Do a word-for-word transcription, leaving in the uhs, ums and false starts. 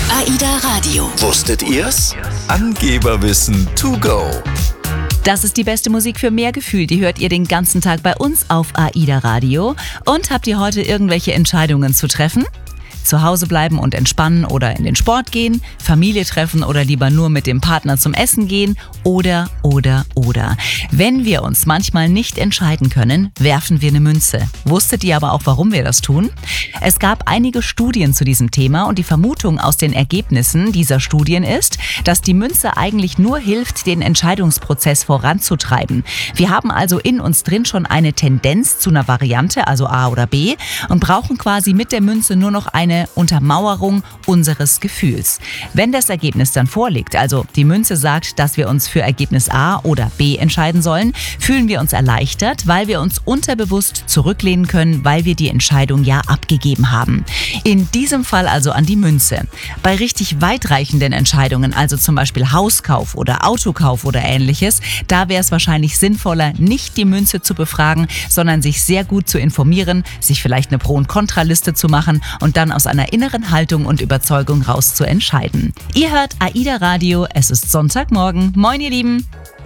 AIDA Radio. Wusstet ihr's? Angeberwissen to go. Das ist die beste Musik für mehr Gefühl. Die hört ihr den ganzen Tag bei uns auf AIDA Radio. Und habt ihr heute irgendwelche Entscheidungen zu treffen? Zu Hause bleiben und entspannen oder in den Sport gehen, Familie treffen oder lieber nur mit dem Partner zum Essen gehen oder, oder, oder. Wenn wir uns manchmal nicht entscheiden können, werfen wir eine Münze. Wusstet ihr aber auch, warum wir das tun? Es gab einige Studien zu diesem Thema und die Vermutung aus den Ergebnissen dieser Studien ist, dass die Münze eigentlich nur hilft, den Entscheidungsprozess voranzutreiben. Wir haben also in uns drin schon eine Tendenz zu einer Variante, also A oder B, und brauchen quasi mit der Münze nur noch eine Untermauerung unseres Gefühls. Wenn das Ergebnis dann vorliegt, also die Münze sagt, dass wir uns für Ergebnis A oder B entscheiden sollen, fühlen wir uns erleichtert, weil wir uns unterbewusst zurücklehnen können, weil wir die Entscheidung ja abgegeben haben. In diesem Fall also an die Münze. Bei richtig weitreichenden Entscheidungen, also zum Beispiel Hauskauf oder Autokauf oder ähnliches, da wäre es wahrscheinlich sinnvoller, nicht die Münze zu befragen, sondern sich sehr gut zu informieren, sich vielleicht eine Pro- und Kontraliste zu machen und dann aus einer inneren Haltung und Überzeugung raus zu entscheiden. Ihr hört AIDA Radio, es ist Sonntagmorgen. Moin ihr Lieben!